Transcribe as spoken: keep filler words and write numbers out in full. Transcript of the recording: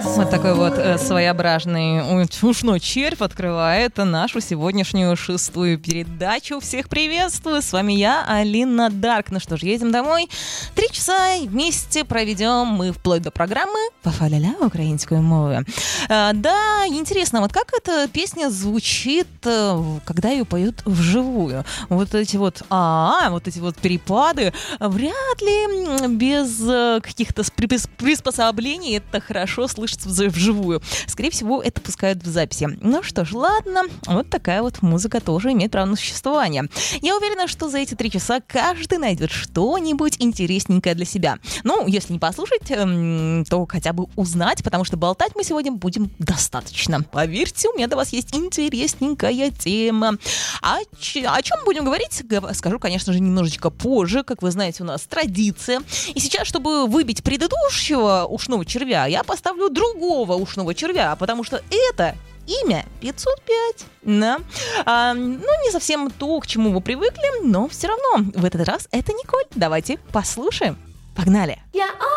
Вот такой вот э, своеобразный ушной червь открывает нашу сегодняшнюю шестую передачу. Всех приветствую, с вами я, Алина Дарк. Ну что ж, едем домой. Три часа вместе проведем мы вплоть до программы «Па-фа-ля-ля» украинскую мову. А, да, интересно, вот как эта песня звучит, когда ее поют вживую? Вот эти вот а, вот эти вот перепады, вряд ли без каких-то приспособлений это хорошо слышится вживую. Скорее всего, это пускают в записи. Ну что ж, ладно, вот такая вот музыка тоже имеет право на существование. Я уверена, что за эти три часа каждый найдет что-нибудь интересненькое для себя. Ну, если не послушать, то хотя бы узнать, потому что болтать мы сегодня будем достаточно. Поверьте, у меня для вас есть интересненькая тема. А ч- о чем будем говорить, скажу, конечно же, немножечко позже. Как вы знаете, у нас традиция. И сейчас, чтобы выбить предыдущего ушного червя, я поставлю другого ушного червя, потому что это имя пятьсот пять. Да. А, ну, не совсем то, к чему вы привыкли, но все равно в этот раз это Николь. Давайте послушаем. Погнали! Я